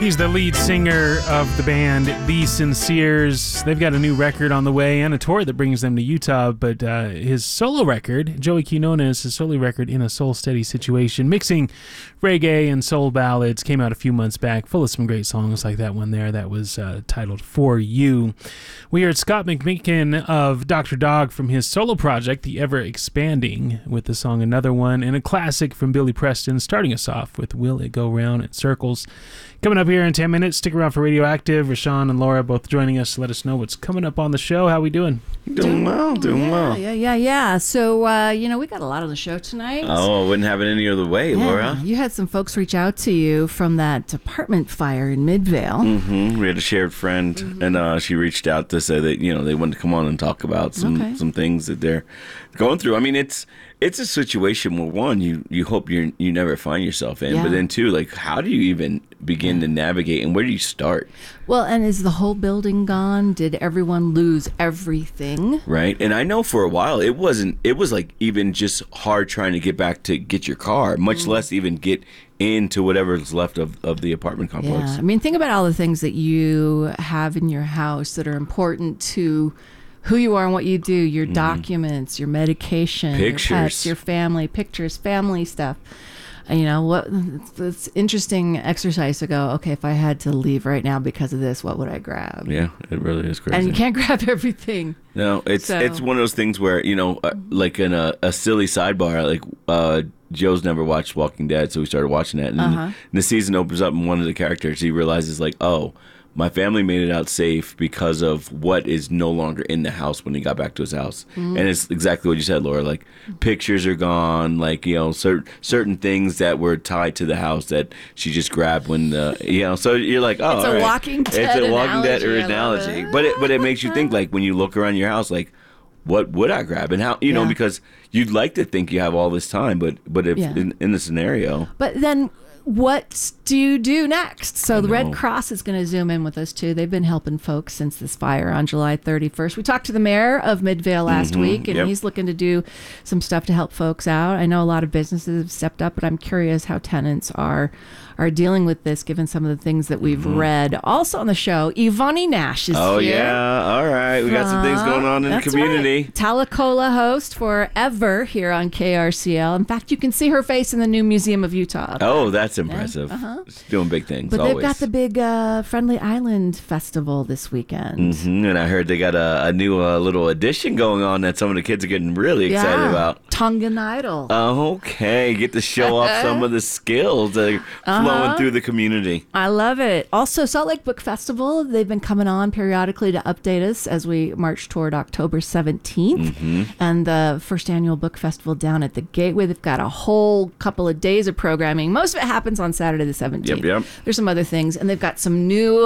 He's the lead singer of the band The Sinceres. They've got a new record on the way and a tour that brings them to Utah, but his solo record, Joey Quinones' solo record, In a Soul Steady Situation, mixing reggae and soul ballads, came out a few months back, full of some great songs like that one there that was titled For You. We heard Scott McMeekin of Dr. Dog from his solo project, The Ever Expanding, with the song Another One, and a classic from Billy Preston, starting us off with Will It Go Round in Circles. Coming up here in 10 minutes, stick around for Radioactive. Rashawn and Laura both joining us to let us know what's coming up on the show. How we doing? Doing well. Yeah. So, we got a lot on the show tonight. Oh, I wouldn't have it any other way, Laura. You had some folks reach out to you from that apartment fire in Midvale. Mm-hmm. We had a shared friend, and she reached out to say that, they wanted to come on and talk about some things that they're going through. I mean, it's a situation where, one, you hope you never find yourself in, but then two, like, how do you even begin to navigate, and where do you start? Well, and is the whole building gone? Did everyone lose everything? Right. And I know for a while it was like even just hard trying to get your car, much less even get into whatever's left of the apartment complex. Yeah. I mean, think about all the things that you have in your house that are important to who you are and what you do, your documents, your medication, pictures, your pets, your family, pictures, family stuff. It's interesting exercise to go, okay, if I had to leave right now because of this, what would I grab? Yeah, it really is crazy. And you can't grab everything. No, it's one of those things where, like in a silly sidebar, like Joe's never watched Walking Dead, so we started watching that. And the season opens up, and one of the characters, he realizes, like, oh, my family made it out safe because of what is no longer in the house when he got back to his house. And it's exactly what you said, Laura. Like, pictures are gone, like, certain things that were tied to the house that she just grabbed when so you're like, oh, it's a Walking Dead analogy. But it makes you think, like, when you look around your house, like, what would I grab? And how, because you'd like to think you have all this time, but if in the scenario. But then what do you do next? So the Red Cross is going to zoom in with us too. They've been helping folks since this fire on July 31st. We talked to the mayor of Midvale last week, and he's looking to do some stuff to help folks out. I know a lot of businesses have stepped up, but I'm curious how tenants are dealing with this, given some of the things that we've read. Also on the show, Ivani Nash is here. Oh, yeah. All right. We got some things going on in the community. Right. Talacola host forever here on KRCL. In fact, you can see her face in the new Museum of Utah. Oh, that's impressive. She's doing big things. But always. They've got the big Friendly Island Festival this weekend. And I heard they got a new little addition going on that some of the kids are getting really excited about. Tongan Idol. Okay. Get to show off some of the skills that are flowing through the community. I love it. Also, Salt Lake Book Festival, they've been coming on periodically to update us as we march toward October 17th. And the first annual book festival down at the Gateway. They've got a whole couple of days of programming. Most of it happens on Saturday the 17th. Yep. There's some other things. And they've got some new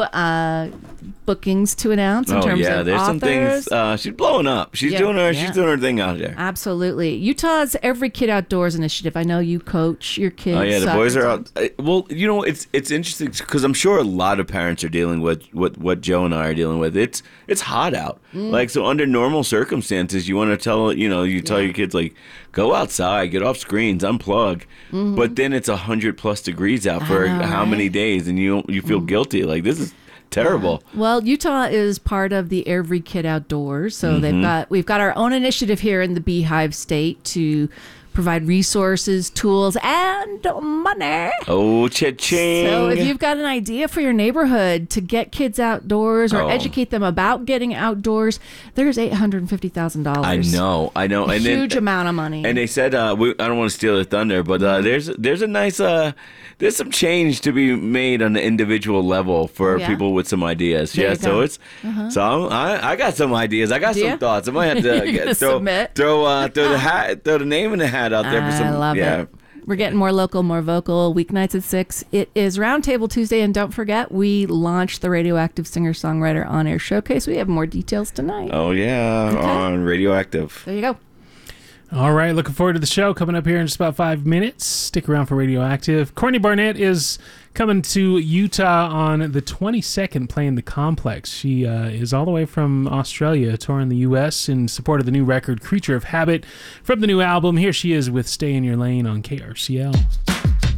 bookings to announce in terms of there's authors. some things. She's blowing up. She's doing her thing out there. Absolutely. Utah's Every Kid Outdoors initiative. I know you coach your kids. Oh, yeah, the boys are out. Well, it's interesting because I'm sure a lot of parents are dealing with what Joe and I are dealing with. It's hot out. Like, so under normal circumstances, you want to tell tell your kids, like, go outside, get off screens, unplug. But then it's 100+ degrees out for how many days, and you feel guilty. Like, this is terrible. Well, Utah is part of the Every Kid Outdoors, so we've got our own initiative here in the Beehive State to provide resources, tools, and money. Oh, cha-ching. So if you've got an idea for your neighborhood to get kids outdoors or educate them about getting outdoors, there's $850,000. I know. A huge amount of money. And they said, I don't want to steal their thunder, but there's a nice, there's some change to be made on the individual level for people with some ideas. So it's, so I got some ideas. I got some thoughts. I might have to throw the name in the hat out there for some. I love it. We're getting more local, more vocal. Weeknights at 6. It is Roundtable Tuesday, and don't forget, we launched the Radioactive Singer-Songwriter On-Air Showcase. We have more details tonight. Oh, yeah, on Radioactive. There you go. All right, looking forward to the show coming up here in just about 5 minutes. Stick around for Radioactive. Courtney Barnett is coming to Utah on the 22nd, playing the Complex. She is all the way from Australia, touring the U.S. in support of the new record, Creature of Habit. From the new album, here she is with Stay in Your Lane on KRCL.